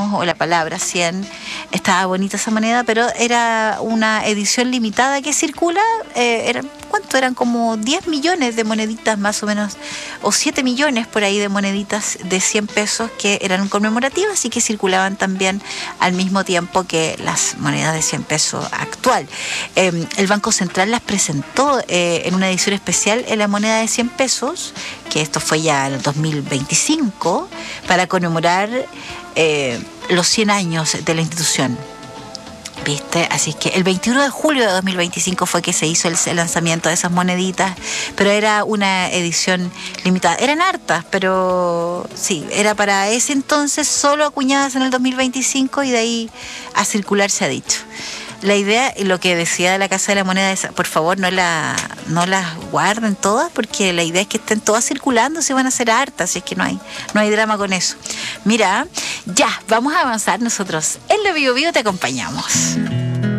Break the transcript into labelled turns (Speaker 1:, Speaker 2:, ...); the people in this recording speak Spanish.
Speaker 1: años, o la palabra 100, estaba bonita esa moneda, pero era una edición limitada que circula, ¿cuánto? Eran como 10 millones de moneditas más o menos, o 7 millones por ahí de moneditas de 100 pesos que eran conmemorativas y que circulaban también al mismo tiempo que las monedas de 100 pesos actual. El Banco Central las presentó en una edición especial en la moneda de 100 pesos, que esto fue ya en el 2025, para conmemorar los 100 años de la institución. ¿Viste? Así que el 21 de julio de 2025 fue que se hizo el lanzamiento de esas moneditas, pero era una edición limitada. Eran hartas, pero sí, era para ese entonces solo acuñadas en el 2025 y de ahí a circular se ha dicho. La idea, lo que decía de la Casa de la Moneda es, por favor, no las guarden todas, porque la idea es que estén todas circulando, se van a hacer hartas, así es que no hay drama con eso. Mira, ya, vamos a avanzar nosotros. En Lo Bio Bio te acompañamos.